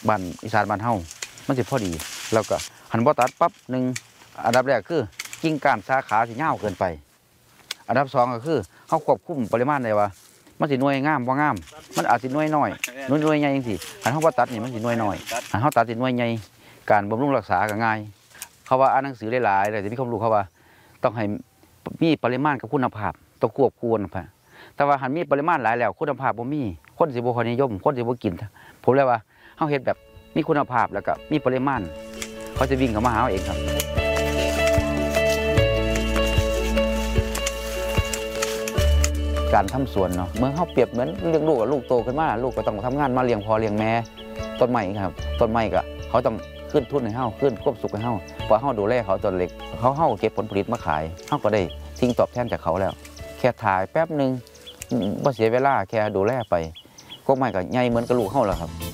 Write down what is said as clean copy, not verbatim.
บ้านอีสานบ้านเฮามันสิพอดีแล้วก็หันบ่ตัดปั๊บหนึ่งอันดับแรกคือกิ่งก้านสาขาสิยาวเกินไปอันดับ2ก็คือเฮาควบคุมปริมาณได้ว่ามันสิหน่วยงามบ่งามมันอาจสิหน่วยน้อยหน่วยใหญ่จังซี่คันเฮาบ่ตัดนี่มันสิหน่วยน้อยคันเฮาตัดสิหน่วยใหญ่การบำรุงรักษาก็ง่ายเขาว่าอ่านหนังสือหลายๆแต่มีความรู้เขาว่าต้องให้มีปริมาณกับคุณภาพต้องควบคู่กันไปแต่ว่าหันมีปริมาณหลายแล้วคุณภาพบ่มีคนสิบ่ค่อยนิยมคนสิบ่กินผมเลยว่าเฮาเฮ็ดแบบมีคุณภาพแล้วก็มีปริมาณเขาจะวิ่งเข้ามาหาเองครับการทำสวนเนาะเมื่อเขาเปรียบเหมือนเลี้ยงลูกกับลูกโตขึ้นมาลูกก็ต้องทำงานมาเลี้ยงพ่อเลี้ยงแม่ต้นไม้ครับต้นไม้ก็เขาต้องขึ้นทุนให้เฮาขึ้นควบสุขให้เฮาพอเฮาดูแลเขาตอนเล็กเขาเก็บผลผลิตมาขายเฮาก็ได้ทิ้งตอบแทนจากเขาแล้วแค่ถ่ายแป๊บนึงบ่เสียเวลาแค่ดูแลไปพวกไม้ก็ใหญ่เหมือนกับลูกเฮาแล้วครับ